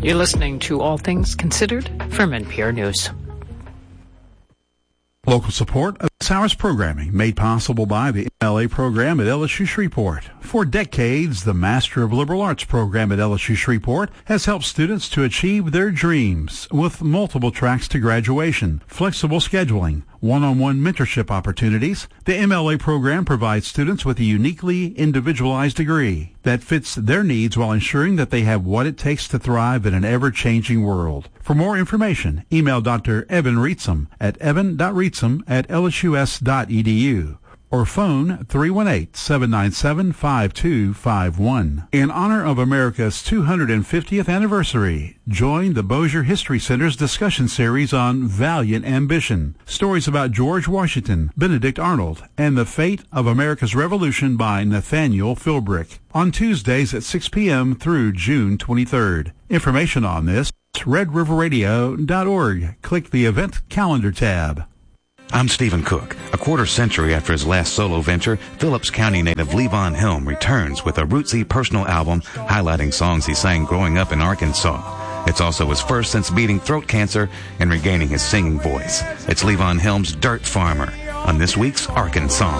You're listening to All Things Considered from NPR News. Local support of this hour's programming made possible by the MLA program at LSU Shreveport. For decades, the Master of Liberal Arts program at LSU Shreveport has helped students to achieve their dreams with multiple tracks to graduation, flexible scheduling, one-on-one mentorship opportunities. The MLA program provides students with a uniquely individualized degree that fits their needs while ensuring that they have what it takes to thrive in an ever-changing world. For more information, email Dr. Evan Reetsum at evan.reetsum@lsus.edu or phone 318-797-5251. In honor of America's 250th anniversary, join the Bossier History Center's discussion series on Valiant Ambition, stories about George Washington, Benedict Arnold, and the fate of America's Revolution by Nathaniel Philbrick, on Tuesdays at 6 p.m. through June 23rd. Information on this, redriverradio.org. Click the event calendar tab. I'm Stephen Cook. A quarter century after his last solo venture, Phillips County native Levon Helm returns with a rootsy personal album highlighting songs he sang growing up in Arkansas. It's also his first since beating throat cancer and regaining his singing voice. It's Levon Helm's Dirt Farmer on this week's Arkansas.